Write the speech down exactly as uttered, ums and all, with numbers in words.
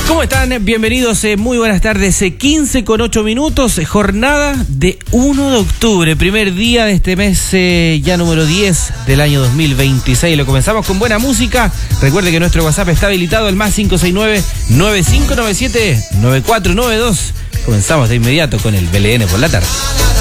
¿Cómo están? Bienvenidos, eh, muy buenas tardes. Eh, quince con ocho minutos, eh, jornada de uno de octubre, primer día de este mes eh, ya número diez del año dos mil veintiséis. Lo comenzamos con buena música. Recuerde que nuestro WhatsApp está habilitado, el más cinco seis nueve, nueve cinco nueve siete, nueve cuatro nueve dos. Comenzamos de inmediato con el B L N por la tarde.